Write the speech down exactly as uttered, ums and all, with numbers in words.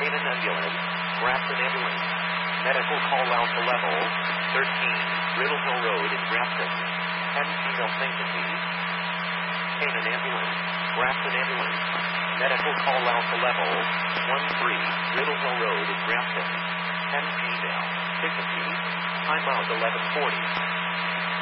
Canaan ambulance, Grafton ambulance. Medical call out to level thirteen, Riddle Hill Road in Grafton. ten female sanctity. Canaan ambulance, Grafton ambulance. Medical call out to level one three, Riddle Hill Road in Grafton. ten female sanctity. Time out eleven forty.